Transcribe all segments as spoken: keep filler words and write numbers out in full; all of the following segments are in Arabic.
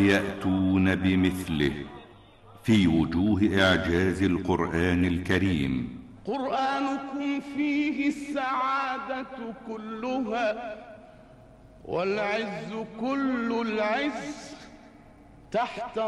يأتون بمثله في وجوه إعجاز القرآن الكريم. قرآنكم فيه السعادة كلها والعز كل العز تحت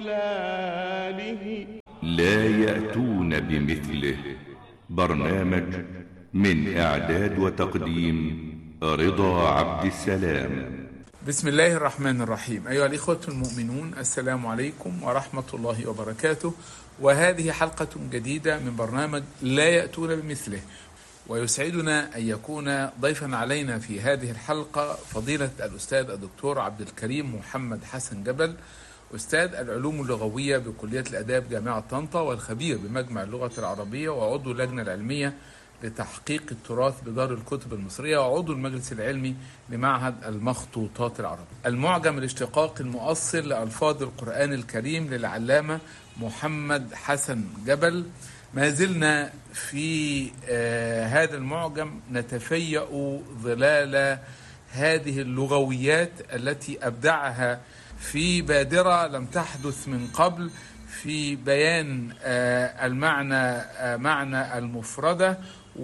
ظلاله. لا يأتون بمثله. برنامج من إعداد وتقديم رضا عبد السلام. بسم الله الرحمن الرحيم. أيها الإخوة المؤمنون، السلام عليكم ورحمة الله وبركاته، وهذه حلقة جديدة من برنامج لا يأتون بمثله. ويسعدنا أن يكون ضيفا علينا في هذه الحلقة فضيلة الأستاذ الدكتور عبد الكريم محمد حسن جبل، أستاذ العلوم اللغوية بكلية الآداب جامعة طنطا، والخبير بمجمع اللغة العربية، وعضو اللجنة العلمية لتحقيق التراث بدار الكتب المصرية، وعضو المجلس العلمي لمعهد المخطوطات العربية. المعجم الاشتقاق المؤصل لألفاظ القرآن الكريم للعلامة محمد حسن جبل. ما زلنا في آه هذا المعجم نتفيأ ظلال هذه اللغويات التي أبدعها في بادرة لم تحدث من قبل في بيان آه المعنى آه معنى المفردة.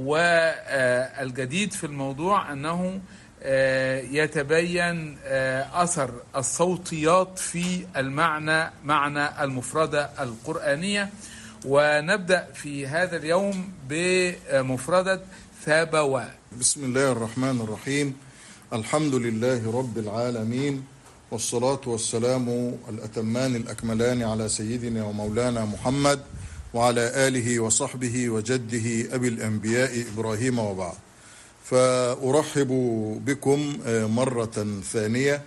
والجديد في الموضوع أنه آه يتبين آه أثر الصوتيات في المعنى معنى المفردة القرآنية. ونبدأ في هذا اليوم بمفردة ثابوا. بسم الله الرحمن الرحيم. الحمد لله رب العالمين، والصلاة والسلام الأتمان الأكملان على سيدنا ومولانا محمد وعلى آله وصحبه وجده أبي الأنبياء إبراهيم، وبعد. فأرحب بكم مرة ثانية،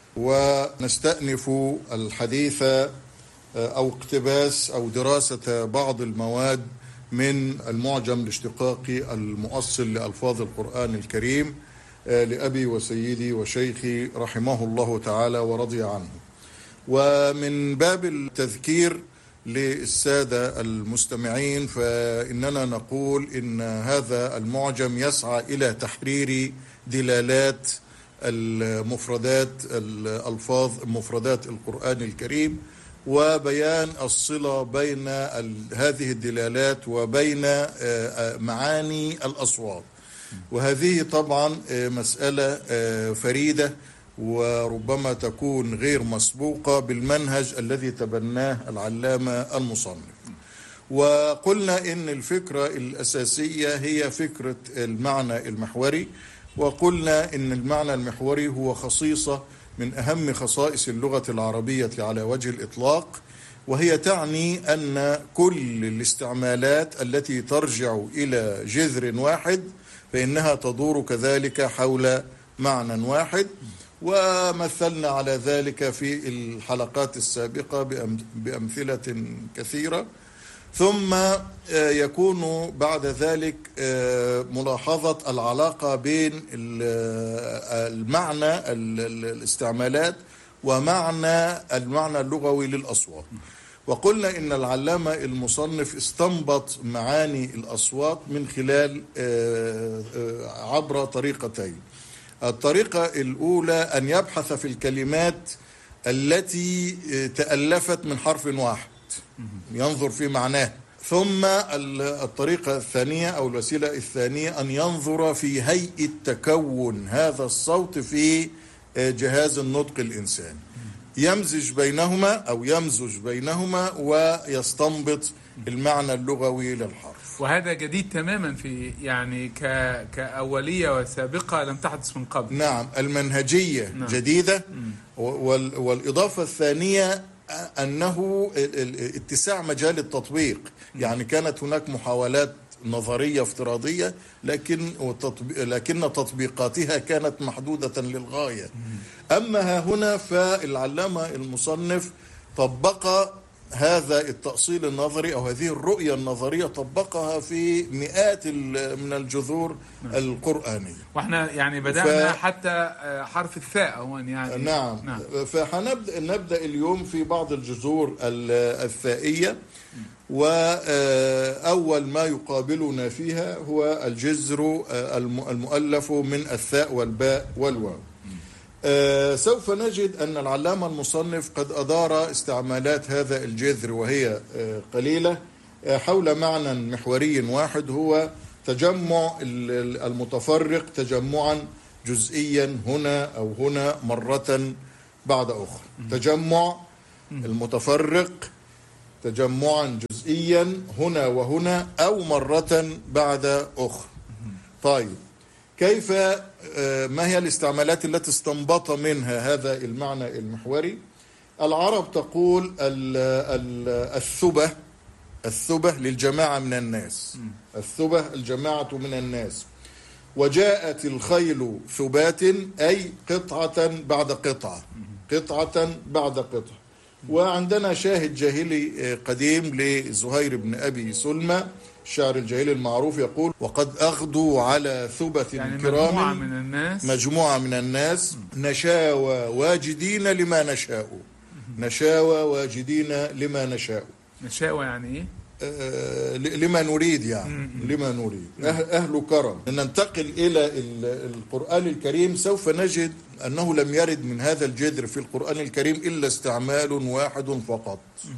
ونستأنف الحديث أو اقتباس أو دراسة بعض المواد من المعجم الاشتقاقي المؤصل لألفاظ القرآن الكريم لأبي وسيدي وشيخي رحمه الله تعالى ورضي عنه. ومن باب التذكير للسادة المستمعين، فإننا نقول إن هذا المعجم يسعى إلى تحرير دلالات المفردات الألفاظ مفردات القرآن الكريم، وبيان الصلة بين هذه الدلالات وبين معاني الأصوات. وهذه طبعا مسألة فريدة وربما تكون غير مسبوقة بالمنهج الذي تبناه العلامة المصنف. وقلنا إن الفكرة الأساسية هي فكرة المعنى المحوري، وقلنا إن المعنى المحوري هو خصيصة من أهم خصائص اللغة العربية على وجه الإطلاق، وهي تعني أن كل الاستعمالات التي ترجع إلى جذر واحد فإنها تدور كذلك حول معنى واحد. ومثلنا على ذلك في الحلقات السابقة بأمثلة كثيرة. ثم يكون بعد ذلك ملاحظة العلاقة بين المعنى الاستعمالات ومعنى المعنى اللغوي للأصوات. وقلنا إن العلامة المصنف استنبط معاني الأصوات من خلال عبر طريقتين. الطريقة الأولى أن يبحث في الكلمات التي تألفت من حرف واحد، ينظر في معناه. ثم الطريقة الثانية أو الوسيلة الثانية أن ينظر في هيئة تكون هذا الصوت في جهاز النطق الإنساني، يمزج بينهما أو يمزج بينهما ويستنبط المعنى اللغوي للحرف. وهذا جديد تماما في يعني ك... كأولية وسابقة لم تحدث من قبل. نعم، المنهجية نعم. جديدة. وال... والإضافة الثانية أنه اتساع مجال التطبيق. يعني كانت هناك محاولات نظرية افتراضية، لكن لكن تطبيقاتها كانت محدودة للغاية. أما ها هنا فالعلامة المصنف طبق هذا التأصيل النظري أو هذه الرؤية النظرية، طبقها في مئات من الجذور القرآنية. واحنا يعني بدأنا ف... حتى حرف الثاء هون يعني. نعم, نعم. فحنبدأ نبدأ اليوم في بعض الجذور الثائية، وأول ما يقابلنا فيها هو الجذر المؤلف من الثاء والباء والواو. آه سوف نجد أن العلامة المصنف قد أدار استعمالات هذا الجذر وهي آه قليلة آه حول معنى محوري واحد، هو تجمع المتفرق تجمعا جزئيا هنا أو هنا مرة بعد أخرى. تجمع المتفرق تجمعا جزئيا هنا وهنا أو مرة بعد أخرى. طيب، كيف ما هي الاستعمالات التي استنبط منها هذا المعنى المحوري؟ العرب تقول الثبة الثبة للجماعة من الناس، الثبة الجماعة من الناس. وجاءت الخيل ثبات أي قطعة بعد قطعة، قطعة بعد قطعة. وعندنا شاهد جاهلي قديم لزهير بن أبي سلمى الشاعر الجاهلي المعروف يقول: وقد أغدوا على ثبة يعني كرام مجموعة من الناس مجموعة من الناس نشاوى واجدين لما نشاء، نشاوى واجدين لما نشاء. نشاوى يعني إيه؟ آه لما نريد يعني لما نريد أهل, أهل كرم. ننتقل إلى القرآن الكريم، سوف نجد أنه لم يرد من هذا الجذر في القرآن الكريم إلا استعمال واحد فقط،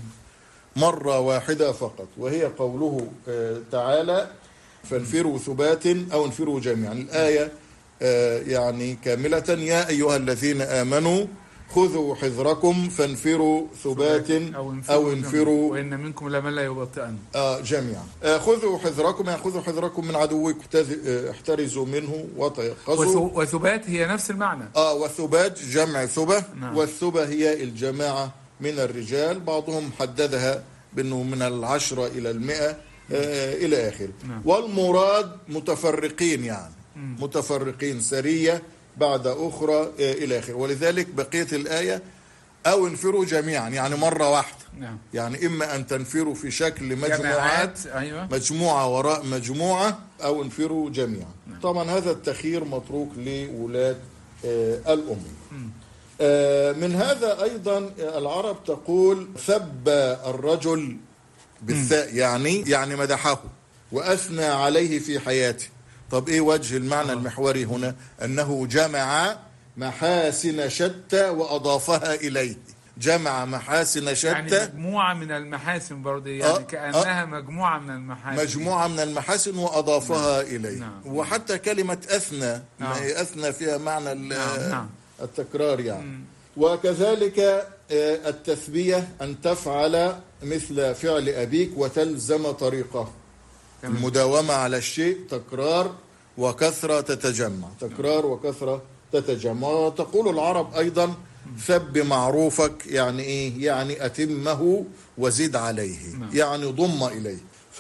مرة واحدة فقط، وهي قوله تعالى: فانفروا ثبات أو انفروا جميعا. الآية يعني كاملة: يا أيها الذين آمنوا خذوا حذركم فانفروا ثبات أو انفروا, أو انفروا وإن منكم لمن لا يبطئن آه جميعا. آه خذوا حذركم يعني خذوا حذركم من عدوكم، احترزوا منه وتيقظوا. وثبات هي نفس المعنى. آه وثبات جمع ثبة. نعم. والثبة هي الجماعة من الرجال، بعضهم حددها بأنه من العشرة إلى المئة آه إلى آخر. نعم. والمراد متفرقين يعني م. متفرقين سرية بعد أخرى آه إلى آخر. ولذلك بقية الآية: أو انفروا جميعا يعني مرة واحدة. نعم. يعني إما أن تنفروا في شكل مجموعات، أيوة. مجموعة وراء مجموعة، أو انفروا جميعا. نعم. طبعا هذا التخيير متروك لولاة آه الأم. آه من هذا أيضا العرب تقول: ثب الرجل بالثاء يعني يعني مدحه وأثنى عليه في حياته. طب إيه وجه المعنى آه. المحوري هنا؟ أنه جمع محاسن شتى وأضافها إليه. جمع محاسن شتى يعني مجموعة من المحاسن برضه يعني آه كأنها آه مجموعة من المحاسن مجموعة من المحاسن وأضافها نعم. إليه. نعم. وحتى كلمة أثنى نعم. أثنى فيها معنى نعم. نعم. التكرار يعني. م. وكذلك التثبية أن تفعل مثل فعل أبيك وتلزم طريقه. تمام. المداومة على الشيء تكرار وكثرة تتجمع، تكرار وكثرة تتجمع. وتقول العرب أيضا: ثب معروفك يعني إيه؟ يعني أتمه وزد عليه. نعم. يعني ضم إليه.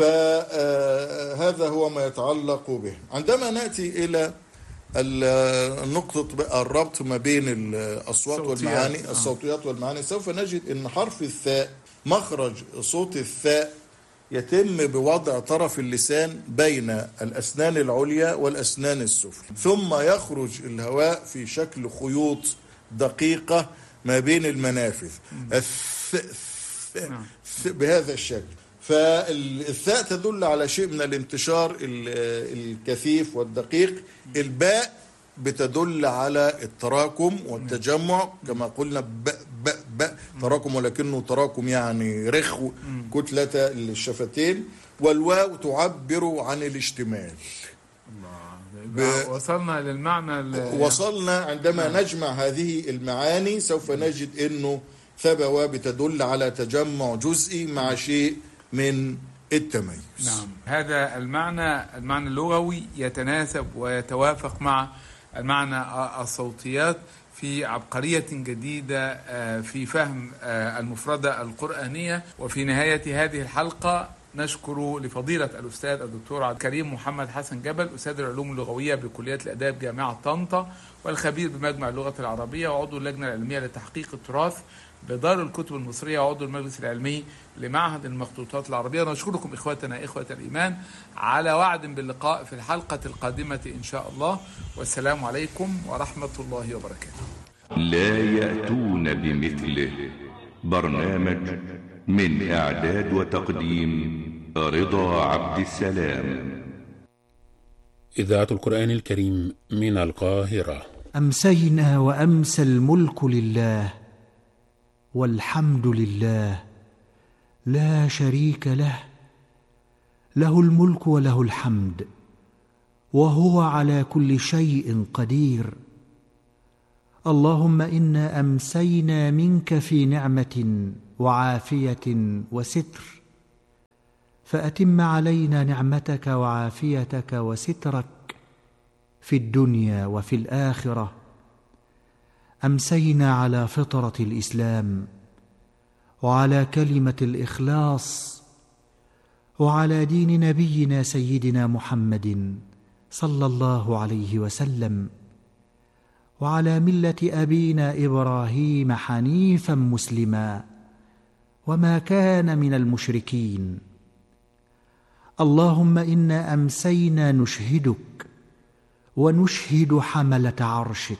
فهذا هو ما يتعلق به. عندما نأتي إلى النقطة الربط ما بين الأصوات والمعاني، الصوتيات والمعاني، سوف نجد أن حرف الثاء مخرج صوت الثاء يتم بوضع طرف اللسان بين الأسنان العليا والأسنان السفلى، ثم يخرج الهواء في شكل خيوط دقيقة ما بين المنافذ بهذا الشكل. فالثاء تدل على شيء من الانتشار الكثيف والدقيق. الباء بتدل على التراكم والتجمع كما قلنا: ب ب ب تراكم، ولكنه تراكم يعني رخو كتلة الشفتين. والواو تعبر عن الاشتمال. الله، وصلنا للمعنى. وصلنا عندما نجمع هذه المعاني سوف نجد انه ثبوة بتدل على تجمع جزئي مع شيء من التميز. نعم، هذا المعنى المعنى اللغوي يتناسب ويتوافق مع المعنى الصوتيات في عبقرية جديدة في فهم المفردة القرآنية. وفي نهاية هذه الحلقة نشكر لفضيلة الأستاذ الدكتور عبد الكريم محمد حسن جبل، أستاذ العلوم اللغوية بكلية الآداب جامعة طنطا، والخبير بمجمع اللغة العربية، وعضو اللجنة العلمية لتحقيق التراث بدار الكتب المصرية، وعضو المجلس العلمي لمعهد المخطوطات العربية. نشكركم إخوتنا إخوة الإيمان، على وعد باللقاء في الحلقة القادمة إن شاء الله، والسلام عليكم ورحمة الله وبركاته. لا يأتون بمثله. برنامج من إعداد وتقديم رضا عبد السلام. إذاعة القرآن الكريم من القاهرة. أمسينا وأمسى الملك لله والحمد لله لا شريك له، له الملك وله الحمد وهو على كل شيء قدير. اللهم إنا أمسينا منك في نعمة وعافية وستر، فأتم علينا نعمتك وعافيتك وسترك في الدنيا وفي الآخرة. أمسينا على فطرة الإسلام وعلى كلمة الإخلاص وعلى دين نبينا سيدنا محمد صلى الله عليه وسلم، وعلى ملة أبينا إبراهيم حنيفا مسلما وما كان من المشركين. اللهم إنا أمسينا نشهدك ونشهد حملة عرشك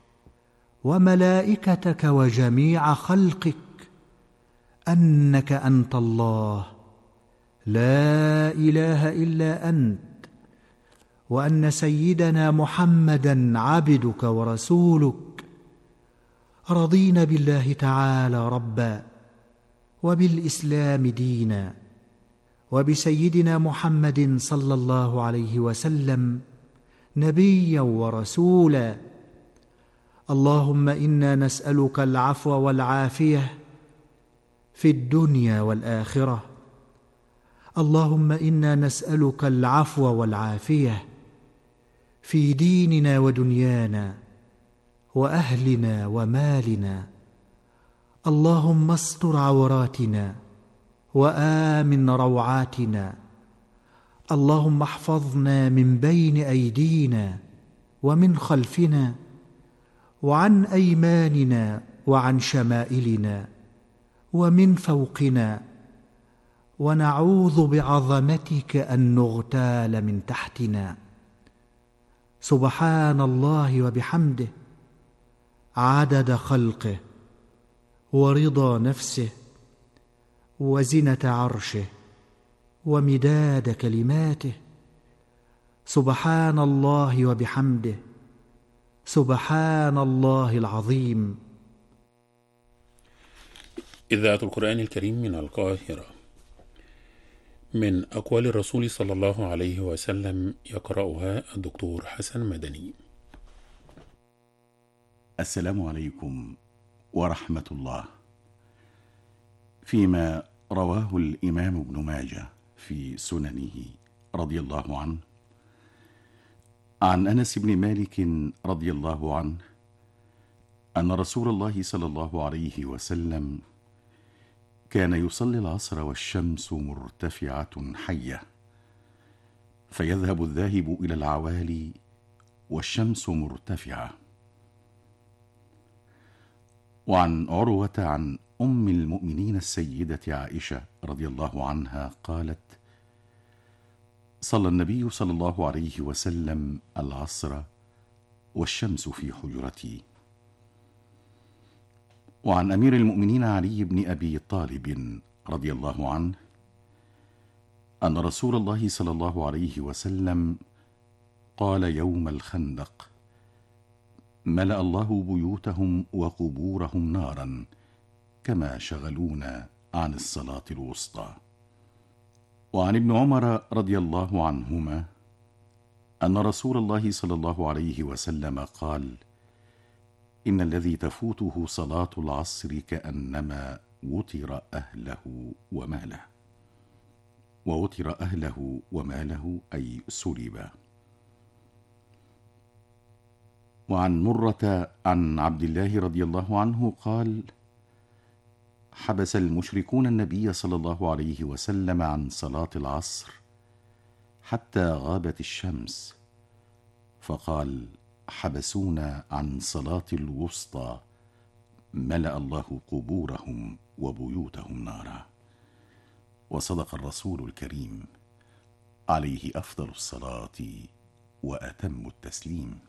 وملائكتك وجميع خلقك أنك أنت الله لا إله إلا أنت، وأن سيدنا محمدًا عبدك ورسولك. رضينا بالله تعالى ربًا وبالإسلام دينًا وبسيدنا محمد صلى الله عليه وسلم نبيًا ورسولًا. اللهم إنا نسألك العفو والعافية في الدنيا والآخرة. اللهم إنا نسألك العفو والعافية في ديننا ودنيانا وأهلنا ومالنا. اللهم استر عوراتنا وآمن روعاتنا. اللهم احفظنا من بين أيدينا ومن خلفنا وعن أيماننا وعن شمائلنا ومن فوقنا، ونعوذ بعظمتك أن نغتال من تحتنا. سبحان الله وبحمده عدد خلقه ورضا نفسه وزنة عرشه ومداد كلماته. سبحان الله وبحمده سبحان الله العظيم. إذاعة القرآن الكريم من القاهرة. من أقوال الرسول صلى الله عليه وسلم يقرأها الدكتور حسن مدني. السلام عليكم ورحمة الله. فيما رواه الإمام ابن ماجه في سننه رضي الله عنه عن أنس بن مالك رضي الله عنه أن رسول الله صلى الله عليه وسلم كان يصلي العصر والشمس مرتفعة حية، فيذهب الذاهب إلى العوالي والشمس مرتفعة. وعن عروة عن أم المؤمنين السيدة عائشة رضي الله عنها قالت: صلى النبي صلى الله عليه وسلم العصر والشمس في حجرتي. وعن أمير المؤمنين علي بن أبي طالب رضي الله عنه أن رسول الله صلى الله عليه وسلم قال يوم الخندق: ملأ الله بيوتهم وقبورهم نارا كما شغلونا عن الصلاة الوسطى. وعن ابن عمر رضي الله عنهما أن رسول الله صلى الله عليه وسلم قال: إن الذي تفوته صلاة العصر كأنما وتر أهله وماله. ووتر أهله وماله أي سلب. وعن مرة عن عبد الله رضي الله عنه قال: حبس المشركون النبي صلى الله عليه وسلم عن صلاة العصر حتى غابت الشمس، فقال: حبسونا عن صلاة الوسطى ملأ الله قبورهم وبيوتهم نارا. وصدق الرسول الكريم عليه أفضل الصلاة وأتم التسليم.